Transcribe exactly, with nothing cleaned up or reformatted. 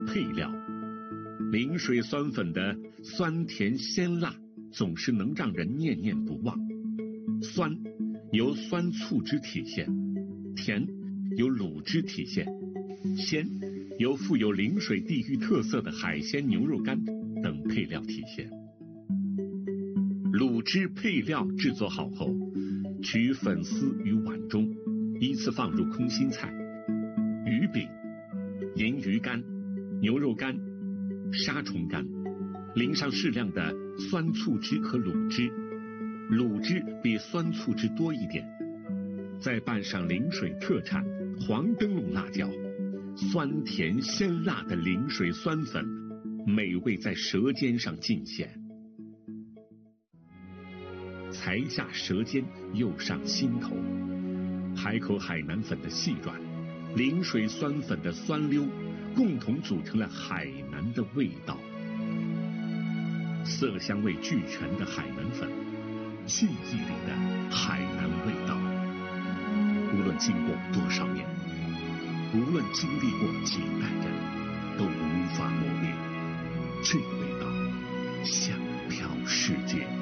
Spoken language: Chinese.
配料。灵水酸粉的酸甜鲜辣总是能让人念念不忘。酸由酸醋汁体现，甜由卤汁体现，鲜由富有灵水地域特色的海鲜牛肉干等配料体现。卤汁配料制作好后，取粉丝于碗中，依次放入空心菜、鱼饼、银鱼干、牛肉干、沙虫干，淋上适量的酸醋汁和卤汁，卤汁比酸醋汁多一点，再拌上灵水特产黄灯笼辣椒，酸甜鲜辣的灵水酸粉，美味在舌尖上尽显。才下舌尖，又上心头。海口海南粉的细软，灵水酸粉的酸溜，共同组成了海南的味道。色香味俱全的海南粉，记忆里的海南味道。无论经过多少年，无论经历过几代人，都无法磨灭这味道，香飘世界。